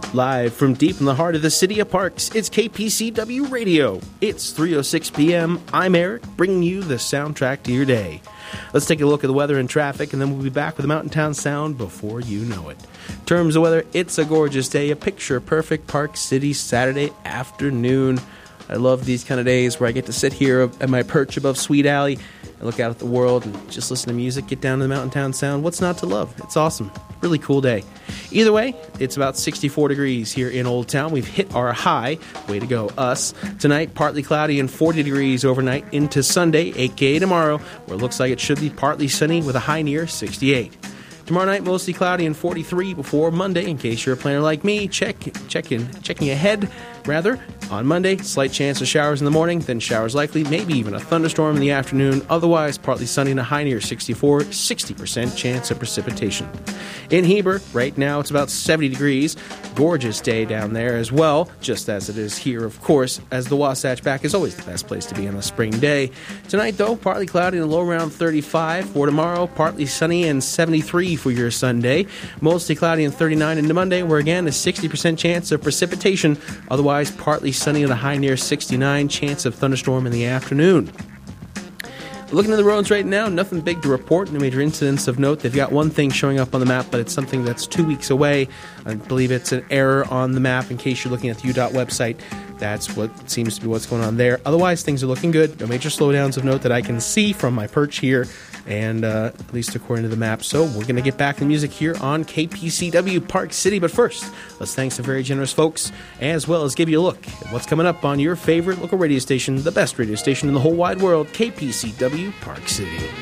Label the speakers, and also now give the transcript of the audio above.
Speaker 1: Live from deep in the heart of the city of Parks, it's KPCW Radio. It's 3:06 p.m. I'm Eric, bringing you the soundtrack to your day. Let's take a look at the weather and traffic, and then we'll be back with the Mountain Town Sound before you know it. In terms of weather, it's a gorgeous day, a picture-perfect Park City Saturday afternoon. I love these kind of days where I get to sit here at my perch above Sweet Alley and look out at the world and just listen to music, get down to the Mountain Town Sound. What's not to love? It's awesome. Really cool day. Either way, it's about 64 degrees here in Old Town. We've hit our high. Way to go, us. Tonight, partly cloudy and 40 degrees overnight into Sunday, a.k.a. tomorrow, where it looks like it should be partly sunny with a high near 68. Tomorrow night, mostly cloudy and 43 before Monday. In case you're a planner like me, checking ahead. On Monday, slight chance of showers in the morning, then showers likely, maybe even a thunderstorm in the afternoon. Otherwise, partly sunny and a high near 64, 60% chance of precipitation. In Heber, right now, it's about 70 degrees. Gorgeous day down there as well, just as it is here, of course, as the Wasatch Back is always the best place to be on a spring day. Tonight, though, partly cloudy and a low around 35. For tomorrow, partly sunny and 73 for your Sunday. Mostly cloudy and 39 into Monday, where again, a 60% chance of precipitation. Otherwise, partly sunny and a high near 69, chance of thunderstorm in the afternoon. Looking at the roads right now, nothing big to report, no major incidents of note. They've got one thing showing up on the map, but it's something that's 2 weeks away. I believe it's an error on the map in case you're looking at the UDOT website. That's what seems to be what's going on there. Otherwise, things are looking good. No major slowdowns of note that I can see from my perch here, and at least according to the map. So we're going to get back to music here on KPCW Park City. But first, let's thank some very generous folks, as well as give you a look at what's coming up on your favorite local radio station, the best radio station in the whole wide world, KPCW Park City.